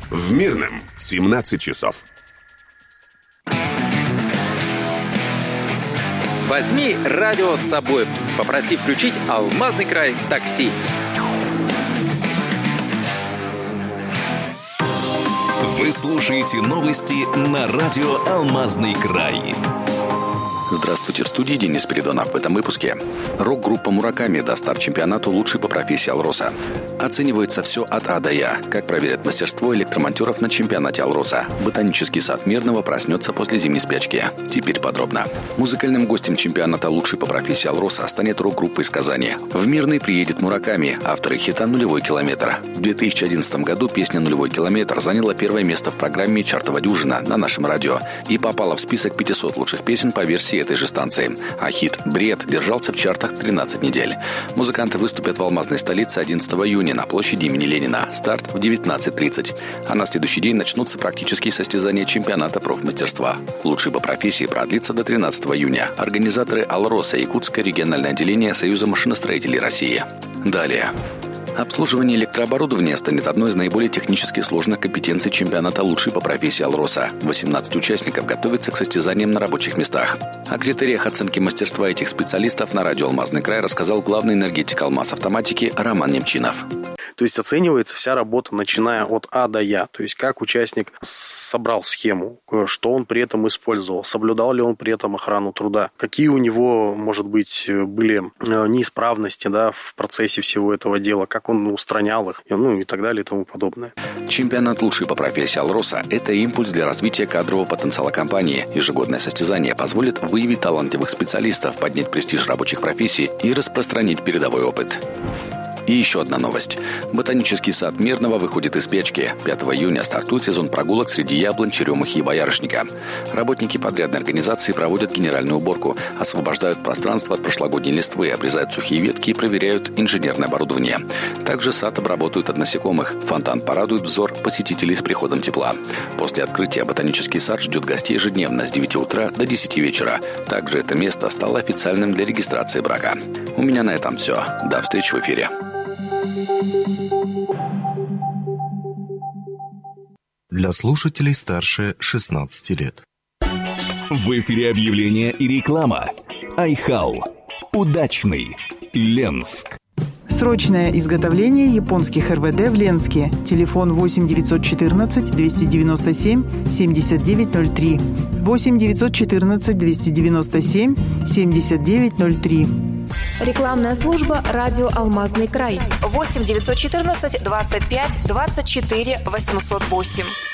В Мирном 17 часов. Возьми радио с собой. Попроси включить «Алмазный край» в такси. Вы слушаете новости на радио «Алмазный край». Здравствуйте, в студии Денис Спиридонов. В этом выпуске. Рок-группа «Мураками» даст старт чемпионату «Лучший по профессии Алроса». Оценивается все от А до Я. Как проверят мастерство электромонтеров на чемпионате Алроса. Ботанический сад Мирного проснется после зимней спячки. Теперь подробно. Музыкальным гостем чемпионата «Лучший по профессии Алроса» станет рок-группа из Казани. В Мирный приедет «Мураками», авторы хита «Нулевой километр». В 2011 году песня «Нулевой километр» заняла первое место в программе «Чартова дюжина» на нашем радио и попала в список 500 лучших песен по версии этой же станции. А хит «Бред» держался в чартах 13 недель. Музыканты выступят в алмазной столице 11 июня на площади имени Ленина. Старт в 19:30. А на следующий день начнутся практические состязания чемпионата профмастерства. «Лучший по профессии» продлится до 13 июня. Организаторы «Алроса», Якутское региональное отделение Союза машиностроителей России. Далее. Обслуживание электрооборудования станет одной из наиболее технически сложных компетенций чемпионата «Лучший по профессии Алроса». 18 участников готовятся к состязаниям на рабочих местах. О критериях оценки мастерства этих специалистов на радио «Алмазный край» рассказал главный энергетик «Алмаз-автоматики» Роман Немчинов. То есть оценивается вся работа, начиная от А до Я. То есть как участник собрал схему, что он при этом использовал, соблюдал ли он при этом охрану труда, какие у него, может быть, были неисправности, да, в процессе всего этого дела, как он устранял их, и так далее и тому подобное. Чемпионат «Лучший по профессии Алроса» – это импульс для развития кадрового потенциала компании. Ежегодное состязание позволит выявить талантливых специалистов, поднять престиж рабочих профессий и распространить передовой опыт. И еще одна новость. Ботанический сад Мирного выходит из спячки. 5 июня стартует сезон прогулок среди яблонь, черемухи и боярышника. Работники подрядной организации проводят генеральную уборку, освобождают пространство от прошлогодней листвы, обрезают сухие ветки и проверяют инженерное оборудование. Также сад обработают от насекомых. Фонтан порадует взор посетителей с приходом тепла. После открытия ботанический сад ждет гостей ежедневно с 9 утра до 10 вечера. Также это место стало официальным для регистрации брака. У меня на этом все. До встречи в эфире. Для слушателей старше 16 лет. В эфире объявления и реклама. Айхау. Удачный. Ленск. Срочное изготовление японских РВД в Ленске. Телефон 8 914 297 7903. 8 914 297 7903. Рекламная служба «Радио Алмазный край». 8 914 25 24 808.